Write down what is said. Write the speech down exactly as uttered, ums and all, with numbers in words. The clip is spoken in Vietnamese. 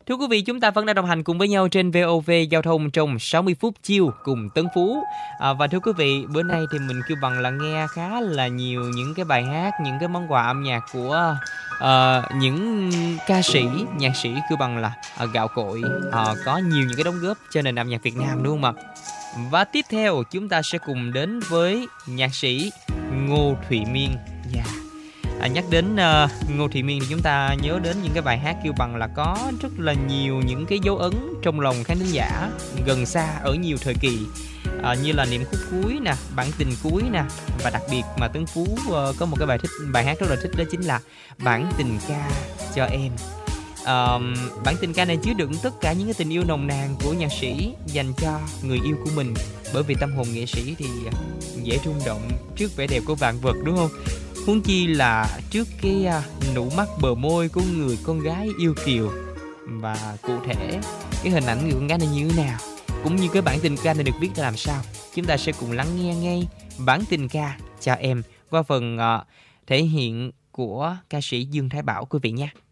Thưa quý vị, chúng ta vẫn đang đồng hành cùng với nhau trên vê o vê Giao thông trong sáu mươi phút chiều cùng Tấn Phú. À, và thưa quý vị, bữa nay thì mình kêu bằng là nghe khá là nhiều những cái bài hát, những cái món quà âm nhạc của uh, những ca sĩ, nhạc sĩ kêu bằng là uh, gạo cội, uh, có nhiều những cái đóng góp cho nền âm nhạc Việt Nam đúng không ạ? Và tiếp theo chúng ta sẽ cùng đến với nhạc sĩ Ngô Thụy Miên. Yeah. À, nhắc đến uh, Ngô Thụy Miên thì chúng ta nhớ đến những cái bài hát kêu bằng là có rất là nhiều những cái dấu ấn trong lòng khán thính giả gần xa ở nhiều thời kỳ, à, như là Niệm khúc cuối nè, Bản tình cuối nè, và đặc biệt mà Tấn Phú uh, có một cái bài thích bài hát rất là thích, đó chính là Bản tình ca cho em. Uh, bản tình ca này chứa đựng tất cả những cái tình yêu nồng nàn của nhạc sĩ dành cho người yêu của mình, bởi vì tâm hồn nghệ sĩ thì dễ rung động trước vẻ đẹp của vạn vật đúng không? Huống chi là trước cái uh, nụ mắt bờ môi của người con gái yêu kiều. Và cụ thể cái hình ảnh người con gái này như thế nào, cũng như cái bản tình ca này được viết ra làm sao, chúng ta sẽ cùng lắng nghe ngay Bản tình ca cho em qua phần uh, thể hiện của ca sĩ Dương Thái Bảo quý vị nhé.